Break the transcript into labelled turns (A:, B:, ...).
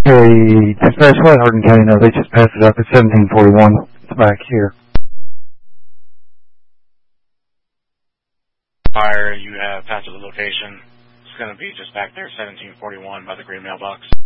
A: Hey, dispatch, let Hardin County know. They just passed it up at 1741. It's back here.
B: Fire, you have passed the location. It's going to be just back there, 1741 by the green mailbox.